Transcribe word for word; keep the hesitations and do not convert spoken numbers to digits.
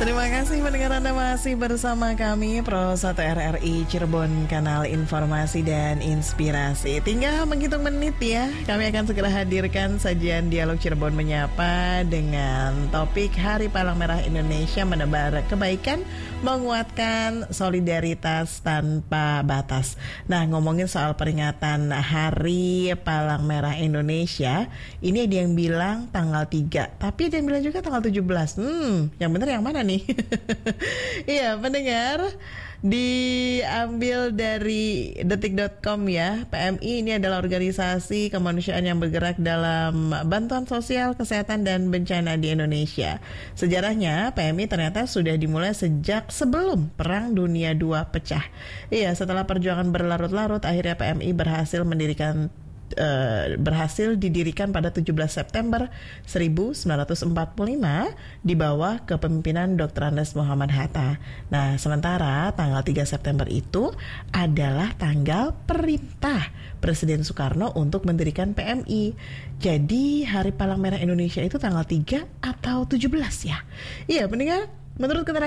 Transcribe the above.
Terima kasih pendengar Anda masih bersama kami Pro satu R R I Cirebon, kanal informasi dan inspirasi. Tinggal menghitung menit ya, kami akan segera hadirkan sajian Dialog Cirebon Menyapa dengan topik Hari Palang Merah Indonesia menebar kebaikan, menguatkan solidaritas tanpa batas. Nah, ngomongin soal peringatan Hari Palang Merah Indonesia, ini ada yang bilang tanggal tiga, tapi ada yang bilang juga tanggal tujuh belas. Hmm, yang benar yang mana nih? Iya, pendengar, diambil dari detik dot com ya. P M I ini adalah organisasi kemanusiaan yang bergerak dalam bantuan sosial, kesehatan dan bencana di Indonesia. Sejarahnya P M I ternyata sudah dimulai sejak sebelum Perang Dunia Dua pecah. Iya, setelah perjuangan berlarut-larut, akhirnya P M I berhasil mendirikan Uh, berhasil didirikan pada tujuh belas September seribu sembilan ratus empat puluh lima di bawah kepemimpinan doktor Andes Muhammad Hatta. Nah, sementara tanggal tiga September itu adalah tanggal perintah Presiden Soekarno untuk mendirikan P M I. Jadi Hari Palang Merah Indonesia itu tanggal tiga atau tujuh belas ya? Iya, pendengar, menurut keterangan